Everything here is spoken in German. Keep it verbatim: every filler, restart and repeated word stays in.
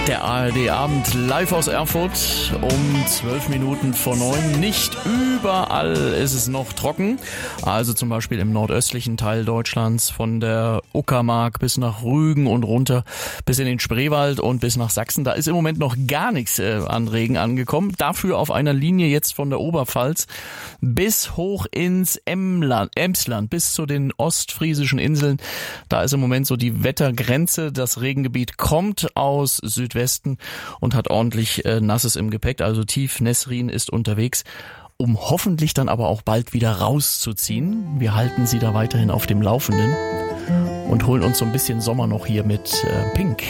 Der A R D-Abend live aus Erfurt um zwölf Minuten vor neun. Nicht überall ist es noch trocken. Also zum Beispiel im nordöstlichen Teil Deutschlands von der Uckermark bis nach Rügen und runter bis in den Spreewald und bis nach Sachsen. Da ist im Moment noch gar nichts äh, an Regen angekommen. Dafür auf einer Linie jetzt von der Oberpfalz bis hoch ins Emland, Emsland, bis zu den ostfriesischen Inseln. Da ist im Moment so die Wettergrenze. Das Regengebiet kommt aus Südwesten und hat ordentlich äh, Nasses im Gepäck, also tief Nesrin ist unterwegs, um hoffentlich dann aber auch bald wieder rauszuziehen. Wir halten Sie da weiterhin auf dem Laufenden und holen uns so ein bisschen Sommer noch hier mit äh, Pink.